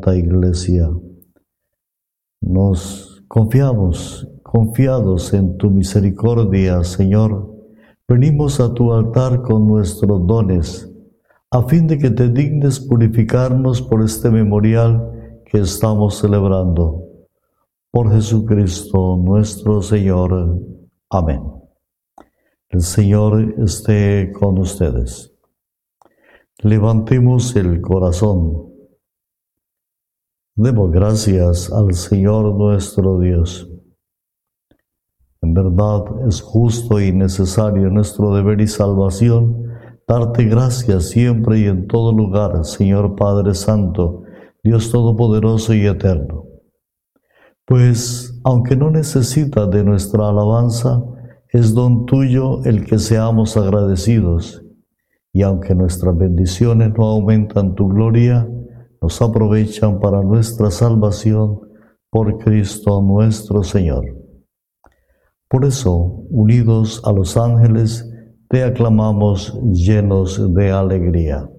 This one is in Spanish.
Santa Iglesia. Nos confiados en tu misericordia, Señor, venimos a tu altar con nuestros dones, a fin de que te dignes purificarnos por este memorial que estamos celebrando. Por Jesucristo nuestro Señor. Amén. El Señor esté con ustedes. Levantemos el corazón. Demos gracias al Señor nuestro Dios. En verdad es justo y necesario nuestro deber y salvación darte gracias siempre y en todo lugar, Señor Padre Santo, Dios Todopoderoso y Eterno. Pues, aunque no necesita de nuestra alabanza, es don tuyo el que seamos agradecidos, y aunque nuestras bendiciones no aumentan tu gloria, nos aprovechan para nuestra salvación por Cristo nuestro Señor. Por eso, unidos a los ángeles, te aclamamos llenos de alegría.